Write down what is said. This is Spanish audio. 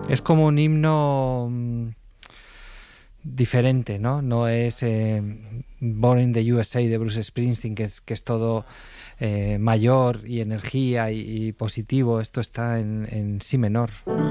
Es como un himno diferente, ¿no? No es Born in the USA de Bruce Springsteen, que es todo mayor y energía y positivo. Esto está en si menor.